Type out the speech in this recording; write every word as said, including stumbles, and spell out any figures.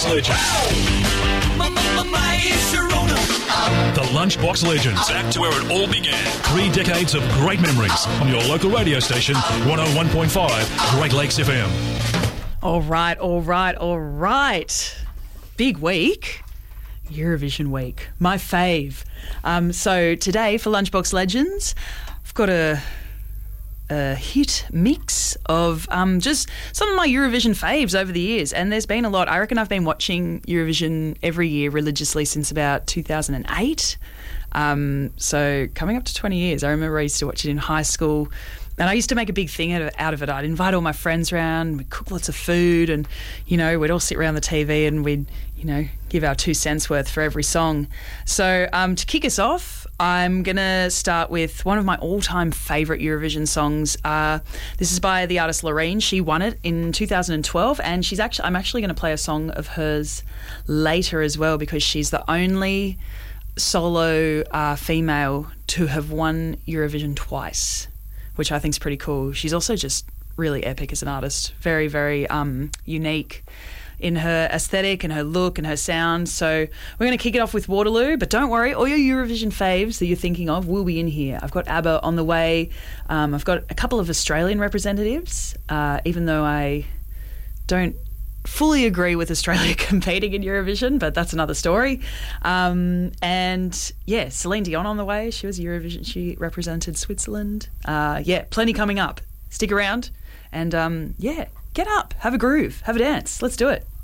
Legends. The Lunchbox Legends. Back to where it all began. Three decades of great memories on your local radio station, one oh one point five Great Lakes F M. All right, all right, all right. Big week. Eurovision week. My fave. Um, so today for Lunchbox Legends, I've got a... a hit mix of um, just some of my Eurovision faves over the years, and there's been a lot. I reckon I've been watching Eurovision every year religiously since about two thousand eight, um, so coming up to twenty years. I remember I used to watch it in high school, and I used to make a big thing out of it. I'd invite all my friends around, we'd cook lots of food, and, you know, we'd all sit around the T V and we'd, you know, give our two cents worth for every song. So um, to kick us off, I'm going to start with one of my all-time favourite Eurovision songs. Uh, this is by the artist Loreen. She won it in two thousand twelve, and she's actually I'm actually going to play a song of hers later as well, because she's the only solo uh, female to have won Eurovision twice, which I think is pretty cool. She's also just really epic as an artist. Very, very um, unique in her aesthetic and her look and her sound. So we're going to kick it off with Waterloo, but don't worry, all your Eurovision faves that you're thinking of will be in here. I've got ABBA on the way. Um, I've got a couple of Australian representatives, uh, even though I don't fully agree with Australia competing in Eurovision, but that's another story. Um, and yeah, Celine Dion on the way. She was Eurovision. She represented Switzerland. Uh, yeah, plenty coming up. Stick around and um, yeah, get up, have a groove, have a dance. Let's do it.